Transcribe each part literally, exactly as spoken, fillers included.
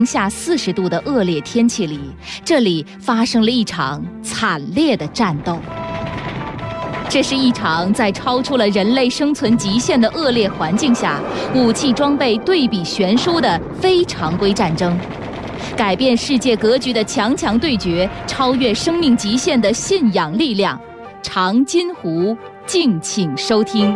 下四十度的恶劣天气里，这里发生了一场惨烈的战斗。这是一场在超出了人类生存极限的恶劣环境下，武器装备对比悬殊的非常规战争，改变世界格局的强强对决，超越生命极限的信仰力量。长津湖，敬请收听。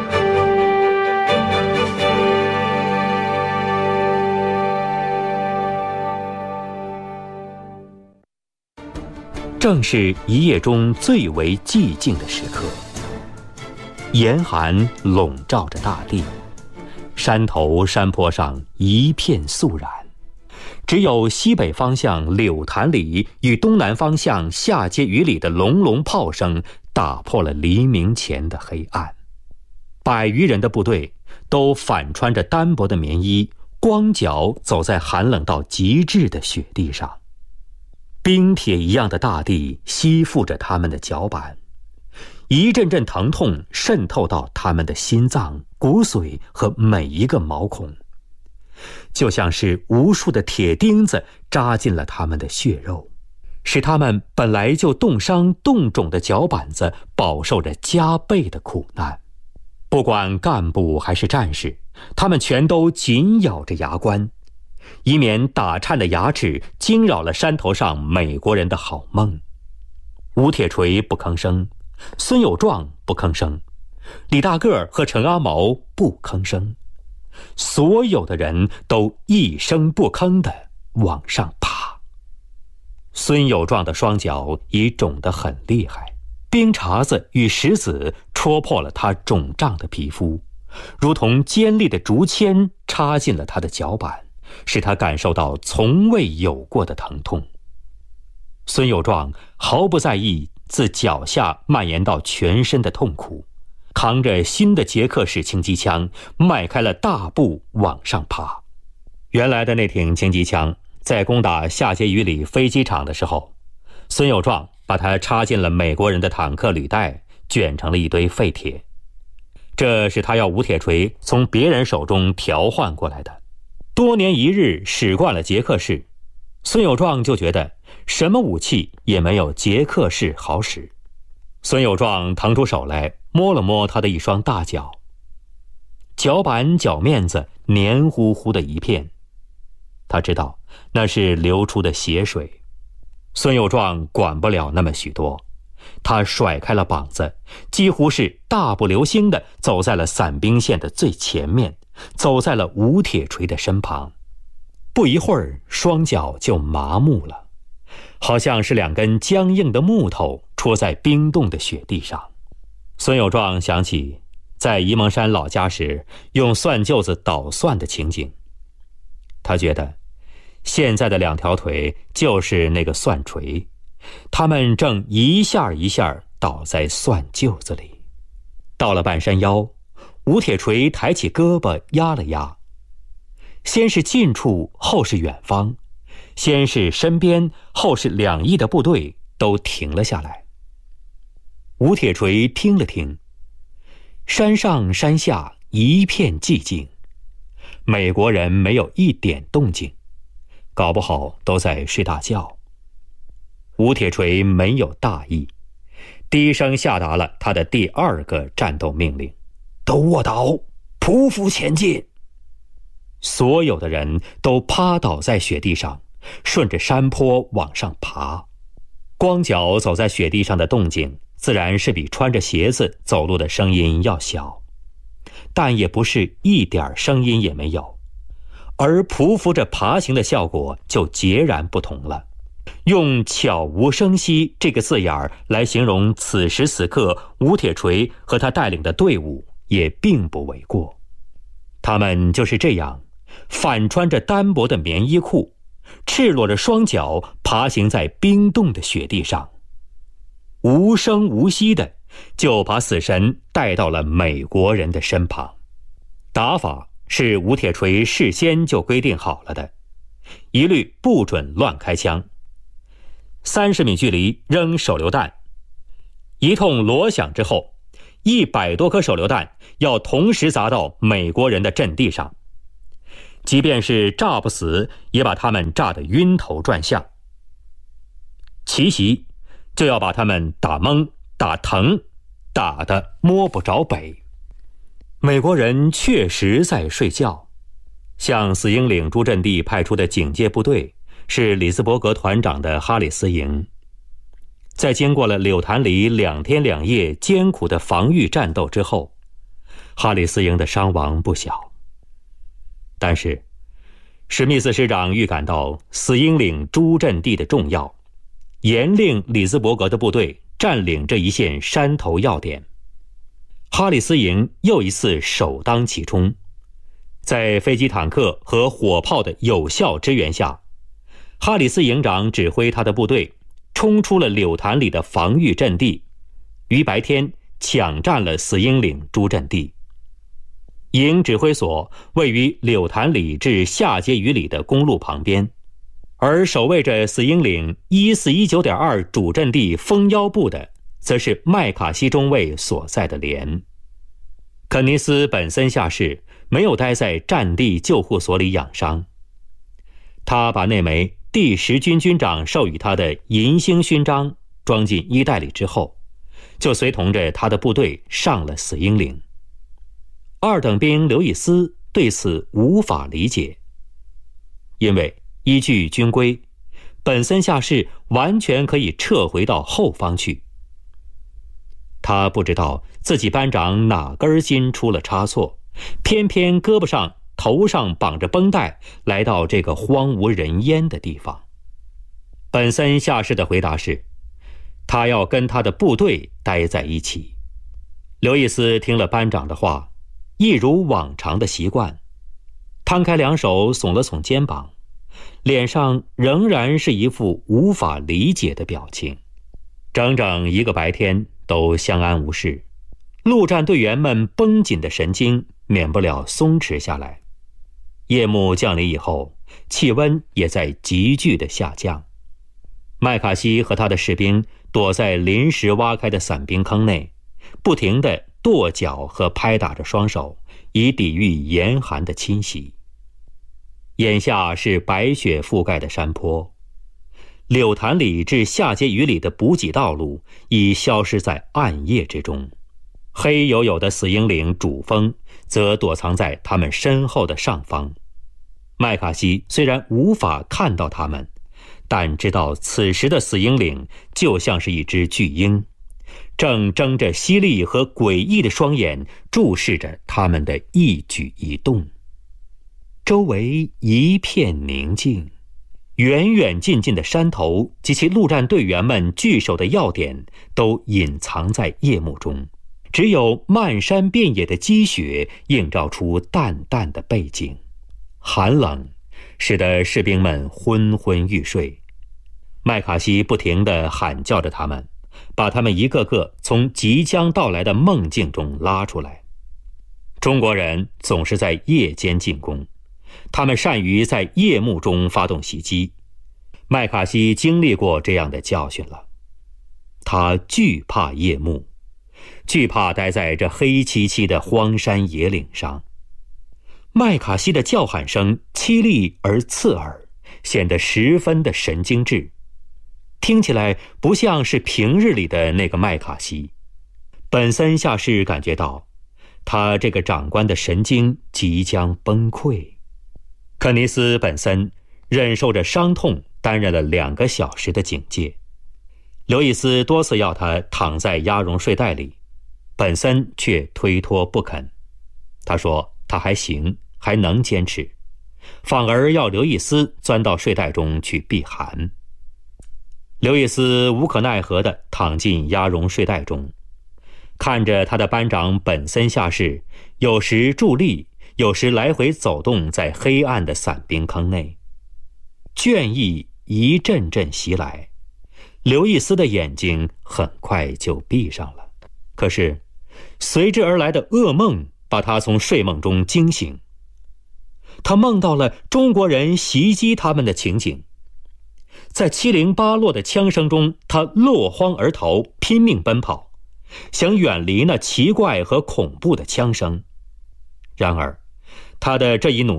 正是一夜中最为寂静的时刻，严寒笼罩着大地，山头山坡上一片肃然，只有西北方向柳潭里与东南方向下碣隅里的隆隆炮声打破了黎明前的黑暗。百余人的部队都反穿着单薄的棉衣，光脚走在寒冷到极致的雪地上。冰铁一样的大地吸附着他们的脚板，一阵阵疼痛渗透到他们的心脏、骨髓和每一个毛孔，就像是无数的铁钉子扎进了他们的血肉，使他们本来就冻伤冻肿的脚板子饱受着加倍的苦难。不管干部还是战士，他们全都紧咬着牙关，以免打颤的牙齿惊扰了山头上美国人的好梦。吴铁锤不吭声，孙有壮不吭声，李大个和陈阿毛不吭声，所有的人都一声不吭地往上爬。孙有壮的双脚已肿得很厉害，冰碴子与石子戳破了他肿胀的皮肤，如同尖利的竹签插进了他的脚板，使他感受到从未有过的疼痛。孙有壮毫不在意自脚下蔓延到全身的痛苦，扛着新的捷克式轻机枪，迈开了大步往上爬。原来的那挺轻机枪在攻打下碣隅里飞机场的时候，孙有壮把它插进了美国人的坦克履带，卷成了一堆废铁。这是他要吴铁锤从别人手中调换过来的。多年一日使惯了捷克式，孙有壮就觉得什么武器也没有捷克式好使。孙有壮腾出手来摸了摸他的一双大脚，脚板脚面子黏糊糊的一片，他知道那是流出的血水。孙有壮管不了那么许多，他甩开了膀子，几乎是大步流星地走在了伞兵线的最前面，走在了吴铁锤的身旁。不一会儿，双脚就麻木了，好像是两根僵硬的木头戳在冰冻的雪地上。孙有壮想起在沂蒙山老家时用蒜臼子捣蒜的情景，他觉得现在的两条腿就是那个蒜锤，他们正一下一下倒在蒜臼子里。到了半山腰，吴铁锤抬起胳膊压了压，先是近处，后是远方，先是身边，后是两翼的部队都停了下来。吴铁锤听了听，山上山下一片寂静，美国人没有一点动静，搞不好都在睡大觉。吴铁锤没有大意，低声下达了他的第二个战斗命令：都卧倒，匍匐前进。所有的人都趴倒在雪地上，顺着山坡往上爬。光脚走在雪地上的动静自然是比穿着鞋子走路的声音要小，但也不是一点声音也没有。而匍匐着爬行的效果就截然不同了。用悄无声息这个字眼来形容此时此刻吴铁锤和他带领的队伍也并不为过。他们就是这样反穿着单薄的棉衣裤，赤裸着双脚爬行在冰冻的雪地上，无声无息的就把死神带到了美国人的身旁。打法是吴铁锤事先就规定好了的，一律不准乱开枪，三十米距离扔手榴弹，一通锣响之后，一百多颗手榴弹要同时砸到美国人的阵地上。 即便是炸不死，也把他们炸得晕头转向。奇袭就要把他们打懵、打疼，打得摸不着北。美国人确实在睡觉。向死鹰岭诸阵地派出的警戒部队是里斯伯格团长的哈里斯营。在经过了柳潭里两天两夜艰苦的防御战斗之后，哈里斯营的伤亡不小。但是史密斯师长预感到死鹰岭诸阵地的重要，严令里斯伯格的部队占领这一线山头要点。哈里斯营又一次首当其冲，在飞机坦克和火炮的有效支援下，哈里斯营长指挥他的部队冲出了柳潭里的防御阵地，于白天抢占了死鹰岭诸阵地。营指挥所位于柳潭里至下碣隅里的公路旁边，而守卫着死鹰岭一四一九点二主阵地蜂腰部的则是麦卡锡中尉所在的连。肯尼斯·本森下士没有待在战地救护所里养伤，他把那枚第十军军长授予他的银星勋章装进衣袋里之后，就随同着他的部队上了死鹰岭。二等兵刘易斯对此无法理解，因为依据军规，本森下士完全可以撤回到后方去。他不知道自己班长哪根筋出了差错，偏偏胳膊上头上绑着绷带，来到这个荒无人烟的地方。本森下士的回答是，他要跟他的部队待在一起。刘易斯听了班长的话，一如往常的习惯，摊开两手耸了耸肩膀，脸上仍然是一副无法理解的表情。整整一个白天都相安无事，陆战队员们绷紧的神经免不了松弛下来。夜幕降临以后，气温也在急剧的下降。麦卡锡和他的士兵躲在临时挖开的伞兵坑内，不停地跺脚和拍打着双手，以抵御严寒的侵袭。眼下是白雪覆盖的山坡，柳潭里至下碣隅里的补给道路已消失在暗夜之中，黑黝黝的死鹰岭主峰则躲藏在他们身后的上方。麦卡锡虽然无法看到他们，但知道此时的死鹰岭就像是一只巨鹰，正睁着犀利和诡异的双眼注视着他们的一举一动。周围一片宁静，远远近近的山头及其陆战队员们据守的要点都隐藏在夜幕中，只有漫山遍野的积雪映照出淡淡的背景。寒冷使得士兵们昏昏欲睡，麦卡锡不停地喊叫着他们，把他们一个个从即将到来的梦境中拉出来。中国人总是在夜间进攻，他们善于在夜幕中发动袭击。麦卡锡经历过这样的教训了，他惧怕夜幕，惧怕待在这黑漆漆的荒山野岭上。麦卡锡的叫喊声凄厉而刺耳，显得十分的神经质，听起来不像是平日里的那个麦卡锡。本森下士感觉到他这个长官的神经即将崩溃。肯尼斯·本森忍受着伤痛担任了两个小时的警戒。刘易斯多次要他躺在鸭绒睡袋里，本森却推脱不肯。他说他还行，还能坚持，反而要刘易斯钻到睡袋中去避寒。刘易斯无可奈何地躺进鸭绒睡袋中，看着他的班长本森下士有时伫立，有时来回走动在黑暗的伞兵坑内。倦意一阵阵袭来，刘易斯的眼睛很快就闭上了。可是随之而来的噩梦把他从睡梦中惊醒，他梦到了中国人袭击他们的情景。在七零八落的枪声中，他落荒而逃，拼命奔跑，想远离那奇怪和恐怖的枪声。然而他的这一努力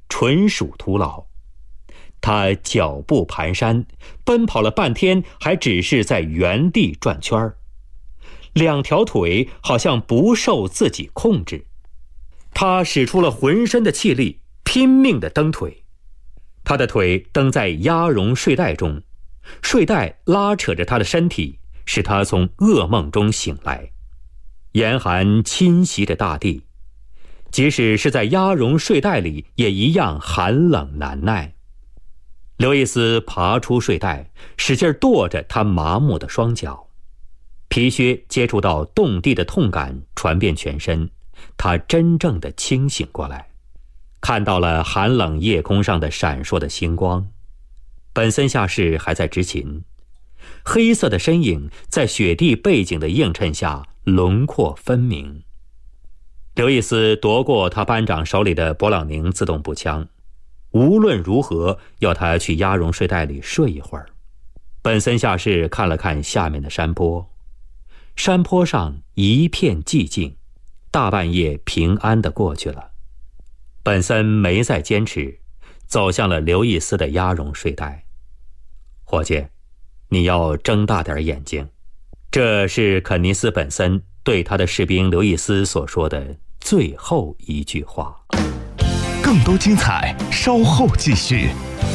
纯属徒劳。他脚步蹒跚，奔跑了半天，还只是在原地转圈儿，两条腿好像不受自己控制。他使出了浑身的气力，拼命地蹬腿。他的腿蹬在鸭绒睡袋中，睡袋拉扯着他的身体，使他从噩梦中醒来。严寒侵袭着大地，即使是在鸭绒睡袋里，也一样寒冷难耐。刘易斯爬出睡袋，使劲跺着他麻木的双脚，皮靴接触到冻地的痛感传遍全身，他真正的清醒过来，看到了寒冷夜空上的闪烁的星光。本森下士还在执勤，黑色的身影在雪地背景的映衬下轮廓分明。刘易斯夺过他班长手里的勃朗宁自动步枪，无论如何要他去鸭绒睡袋里睡一会儿。本森下士看了看下面的山坡，山坡上一片寂静，大半夜平安地过去了。本森没再坚持，走向了刘易斯的鸭绒睡袋。伙计，你要睁大点眼睛。这是肯尼斯·本森对他的士兵刘易斯所说的最后一句话。 更多精彩稍后继续。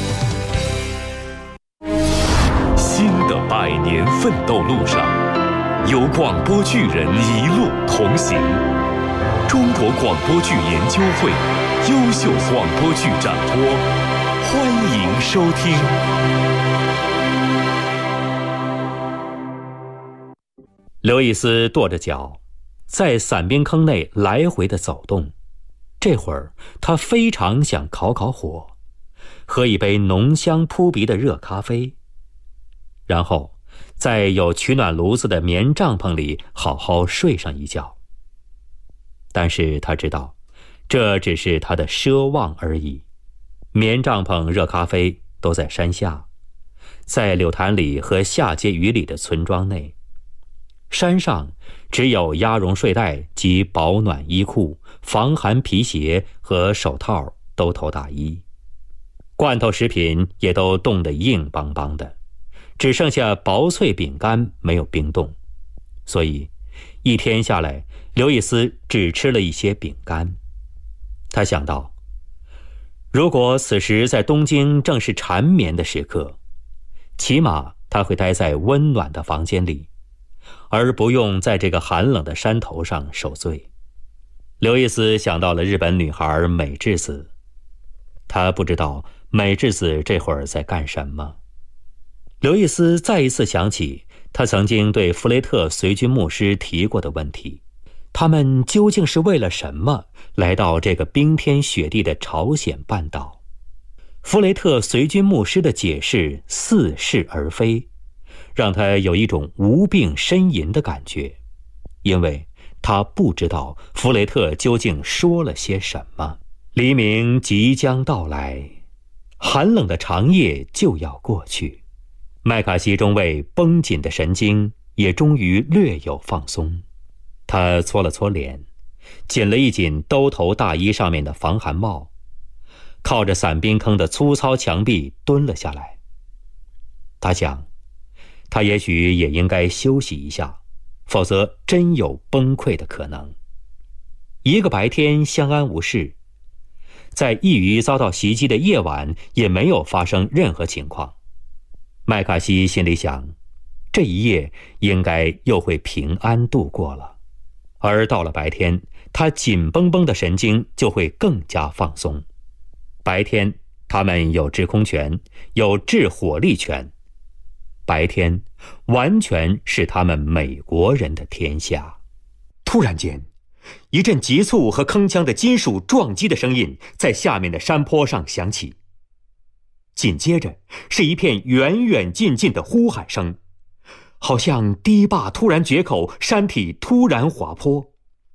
新的百年奋斗路上，有广播剧人一路同行。中国广播剧研究会优秀广播剧展播，欢迎收听。 刘易斯跺着脚，在伞兵坑内来回的走动。这会儿他非常想烤烤火，喝一杯浓香扑鼻的热咖啡，然后在有取暖炉子的棉帐篷里好好睡上一觉。但是他知道，这只是他的奢望而已。棉帐篷、热咖啡都在山下，在柳潭里和下碣隅里的村庄内。山上只有鸭绒睡袋及保暖衣裤、防寒皮鞋和手套、兜头大衣。罐头食品也都冻得硬邦邦的，只剩下薄脆饼干没有冰冻。所以一天下来，刘易斯只吃了一些饼干。他想到，如果此时在东京正是缠绵的时刻，起码他会待在温暖的房间里，而不用在这个寒冷的山头上受罪。刘易斯想到了日本女孩美智子，他不知道美智子这会儿在干什么。刘易斯再一次想起他曾经对弗雷特随军牧师提过的问题，他们究竟是为了什么来到这个冰天雪地的朝鲜半岛？弗雷特随军牧师的解释似是而非，让他有一种无病呻吟的感觉，因为他不知道弗雷特究竟说了些什么。黎明即将到来，寒冷的长夜就要过去，麦卡锡中尉绷紧的神经也终于略有放松。他搓了搓脸，紧了一紧兜头大衣上面的防寒帽，靠着伞兵坑的粗糙墙壁蹲了下来。他想，他也许也应该休息一下，否则真有崩溃的可能。一个白天相安无事，在一隅遭到袭击的夜晚也没有发生任何情况。麦卡锡心里想，这一夜应该又会平安度过了。而到了白天，他紧绷绷的神经就会更加放松。白天他们有制空权，有制火力权，白天完全是他们美国人的天下。突然间，一阵急促和铿锵的金属撞击的声音在下面的山坡上响起，紧接着是一片远远近近的呼喊声，好像堤坝突然决口，山体突然滑坡。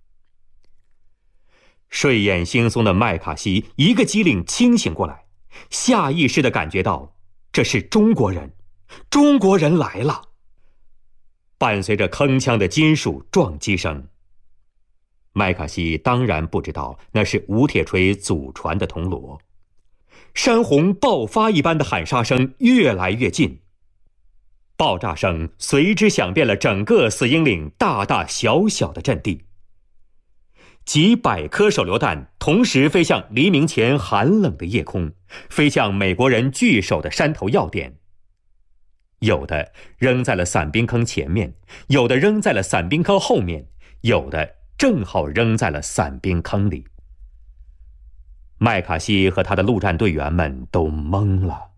睡眼惺忪的麦卡锡一个机灵清醒过来，下意识地感觉到这是中国人，中国人来了。伴随着铿锵的金属撞击声，麦卡锡当然不知道那是吴铁锤祖传的铜锣， 山洪爆发一般的喊杀声越来越近，爆炸声随之响遍了整个死鹰岭大大小小的阵地。几百颗手榴弹同时飞向黎明前寒冷的夜空，飞向美国人据守的山头要点。有的扔在了伞兵坑前面，有的扔在了伞兵坑后面，有的正好扔在了伞兵坑里。麦卡锡和他的陆战队员们都懵了。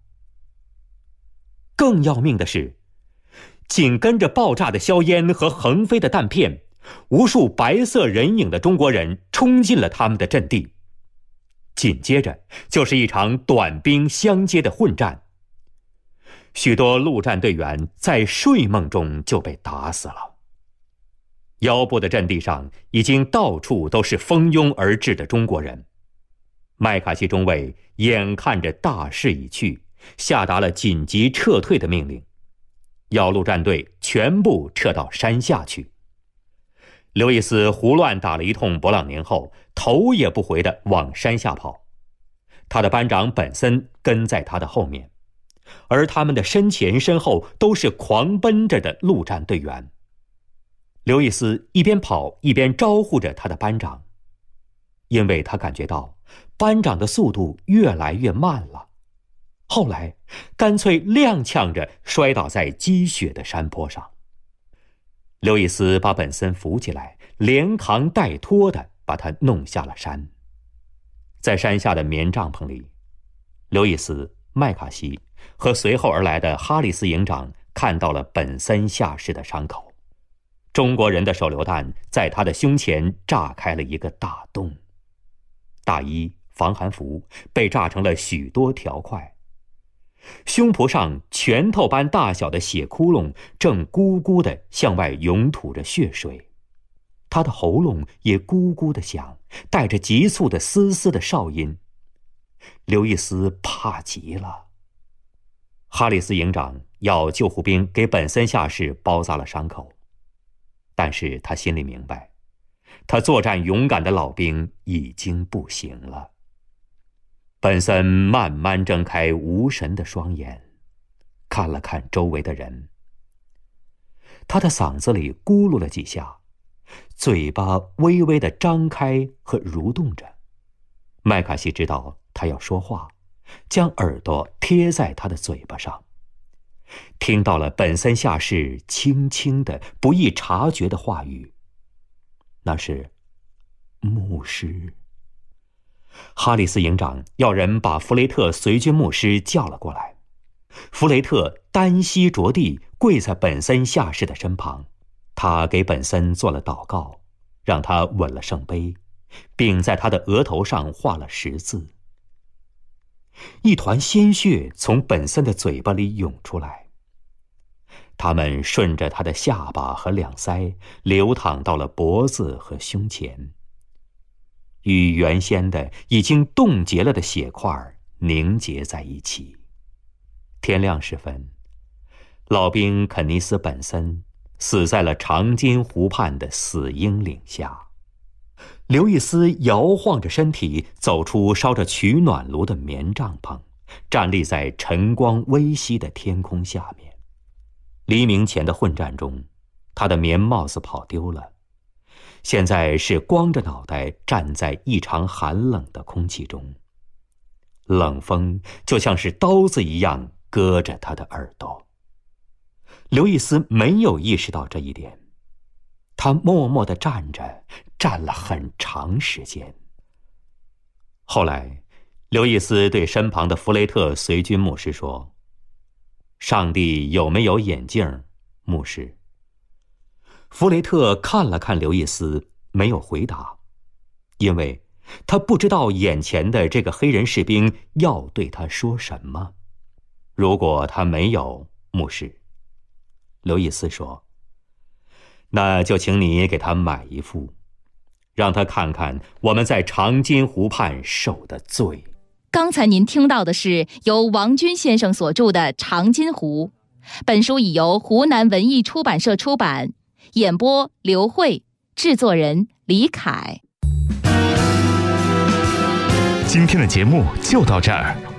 更要命的是，紧跟着爆炸的硝烟和横飞的弹片，无数白色人影的中国人冲进了他们的阵地。紧接着就是一场短兵相接的混战，许多陆战队员在睡梦中就被打死了。腰部的阵地上已经到处都是蜂拥而至的中国人。麦卡锡中尉眼看着大势已去，下达了紧急撤退的命令，要陆战队全部撤到山下去。刘易斯胡乱打了一通勃朗宁后，头也不回地往山下跑。他的班长本森跟在他的后面，而他们的身前身后都是狂奔着的陆战队员。刘易斯一边跑一边招呼着他的班长，因为他感觉到班长的速度越来越慢了，后来干脆踉跄着摔倒在积雪的山坡上。刘易斯把本森扶起来，连扛带拖地把他弄下了山。在山下的棉帐篷里，刘易斯、麦卡锡和随后而来的哈里斯营长看到了本森下士的伤口。中国人的手榴弹在他的胸前炸开了一个大洞，大衣、防寒服被炸成了许多条块，胸脯上拳头般大小的血窟窿正咕咕地向外涌吐着血水，他的喉咙也咕咕地响，带着急促的嘶嘶的哨音。刘易斯怕极了。哈里斯营长要救护兵给本森下士包扎了伤口，但是他心里明白，他作战勇敢的老兵已经不行了。本森慢慢睁开无神的双眼，看了看周围的人，他的嗓子里咕噜了几下，嘴巴微微地张开和蠕动着。麦卡锡知道他要说话，将耳朵贴在他的嘴巴上，听到了本森下士轻轻的不易察觉的话语，那是牧师。哈里斯营长要人把弗雷特随军牧师叫了过来。弗雷特单膝着地跪在本森下士的身旁，他给本森做了祷告，让他吻了圣杯，并在他的额头上画了十字。一团鲜血从本森的嘴巴里涌出来，它们顺着他的下巴和两腮流淌到了脖子和胸前，与原先的已经冻结了的血块凝结在一起。天亮时分，老兵肯尼斯·本森死在了长津湖畔的死鹰岭下。刘易斯摇晃着身体走出烧着取暖炉的棉帐篷，站立在晨光微熹的天空下面。黎明前的混战中，他的棉帽子跑丢了，现在是光着脑袋站在异常寒冷的空气中，冷风就像是刀子一样割着他的耳朵。刘易斯没有意识到这一点，他默默地站着，站了很长时间。后来，刘易斯对身旁的弗雷特随军牧师说：“上帝有没有眼镜，牧师？”弗雷特看了看刘易斯，没有回答，因为他不知道眼前的这个黑人士兵要对他说什么。如果他没有，牧师，刘易斯说，那就请你给他买一副，让他看看我们在长津湖畔受的罪。 刚才您听到的是由王军先生所著的《长津湖》，本书已由湖南文艺出版社出版，演播刘慧，制作人李凯。 今天的节目就到这儿，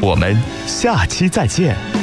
我们下期再见。